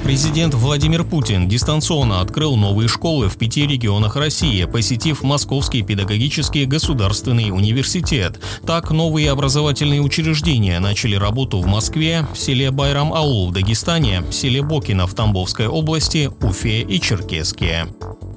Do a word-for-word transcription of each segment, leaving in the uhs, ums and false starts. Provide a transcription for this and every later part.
Президент Владимир Путин дистанционно открыл новые школы в пяти регионах России, посетив Московский педагогический государственный университет. Так, новые образовательные учреждения начали работу в Москве, в селе Байрам-Аул в Дагестане, в селе Бокино в Тамбовской области, Уфе и Черкесске.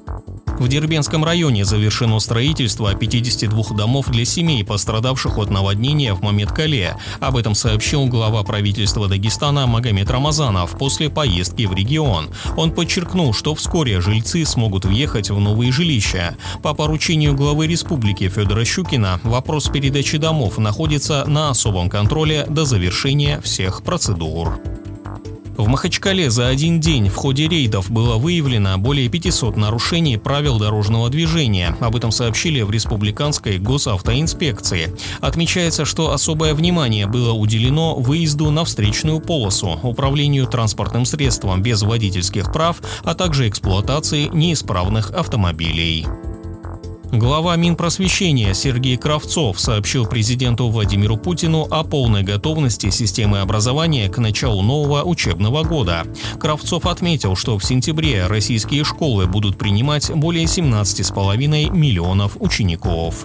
В Дербентском районе завершено строительство пятидесяти двух домов для семей, пострадавших от наводнения в Маметкале. Об этом сообщил глава правительства Дагестана Магомед Рамазанов после поездки в регион. Он подчеркнул, что вскоре жильцы смогут въехать в новые жилища. По поручению главы республики Федора Щукина вопрос передачи домов находится на особом контроле до завершения всех процедур. В Махачкале за один день в ходе рейдов было выявлено более пятисот нарушений правил дорожного движения. Об этом сообщили в Республиканской госавтоинспекции. Отмечается, что особое внимание было уделено выезду на встречную полосу, управлению транспортным средством без водительских прав, а также эксплуатации неисправных автомобилей. Глава Минпросвещения Сергей Кравцов сообщил президенту Владимиру Путину о полной готовности системы образования к началу нового учебного года. Кравцов отметил, что в сентябре российские школы будут принимать более семнадцати с половиной миллионов учеников.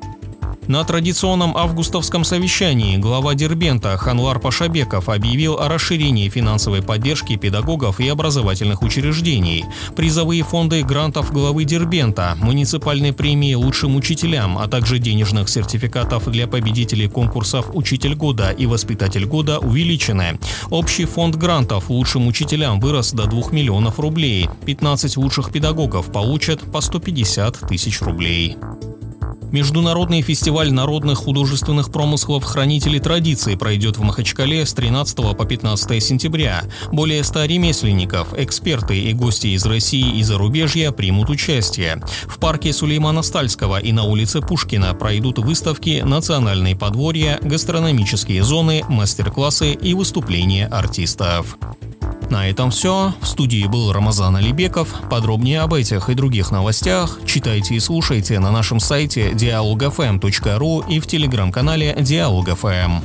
На традиционном августовском совещании глава Дербента Ханвар Пашабеков объявил о расширении финансовой поддержки педагогов и образовательных учреждений. Призовые фонды грантов главы Дербента, муниципальной премии лучшим учителям, а также денежных сертификатов для победителей конкурсов «Учитель года» и «Воспитатель года» увеличены. Общий фонд грантов лучшим учителям вырос до двух миллионов рублей. пятнадцать лучших педагогов получат по сто пятьдесят тысяч рублей. Международный фестиваль народных художественных промыслов «Хранители традиций» пройдет в Махачкале с тринадцатого по пятнадцатое сентября. Более ста ремесленников, эксперты и гости из России и зарубежья примут участие. В парке Сулеймана Стальского и на улице Пушкина пройдут выставки «Национальные подворья», гастрономические зоны, мастер-классы и выступления артистов. На этом все. В студии был Рамазан Алибеков. Подробнее об этих и других новостях читайте и слушайте на нашем сайте диалог эф эм точка ру и в телеграм-канале Диалог эф эм.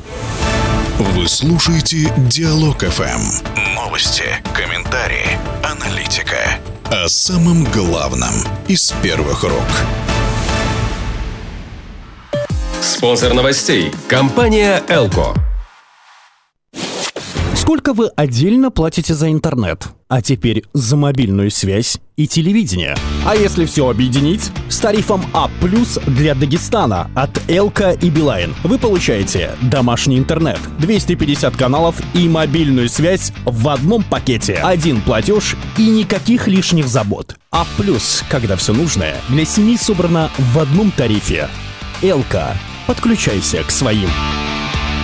Вы слушаете Диалог эф эм. Новости, комментарии, аналитика. О самом главном из первых рук. Спонсор новостей – компания «Элко». Сколько вы отдельно платите за интернет? А теперь за мобильную связь и телевидение. А если все объединить? С тарифом А плюс для Дагестана от Элко и Билайн вы получаете домашний интернет, двести пятьдесят каналов и мобильную связь в одном пакете. Один платеж и никаких лишних забот. А плюс, когда все нужное для семьи собрано в одном тарифе. Элко. Подключайся к своим.